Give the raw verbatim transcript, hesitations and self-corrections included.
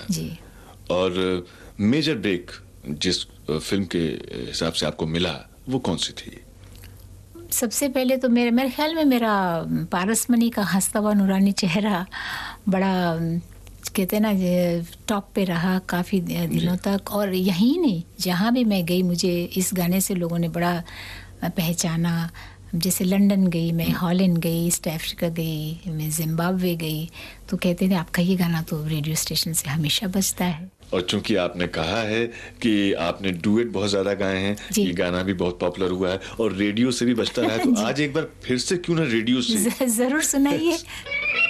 जी। और major break जिस film के हिसाब से आपको मिला वो कौन सी थी? सबसे पहले तो मेरे मेरे ख्याल में मेरा पारसमणि का हंसता हुआ नूरानी चेहरा बड़ा कहते हैं ना टॉप पे रहा काफ़ी दिनों तक। और यहीं नहीं, जहाँ भी मैं गई मुझे इस गाने से लोगों ने बड़ा पहचाना। जैसे लंदन गई मैं, हॉलैंड गई, ईस्ट अफ्रीका गई, मैं जिम्बाब्वे गई, तो कहते थे आपका ये गाना तो रेडियो स्टेशन से हमेशा बजता है। और चूंकि आपने कहा है कि आपने डुएट बहुत ज़्यादा गाए हैं, ये गाना भी बहुत पॉपुलर हुआ है और रेडियो से भी बजता रहा है, तो आज एक बार फिर से क्यों ना रेडियो से जरूर सुनाइए।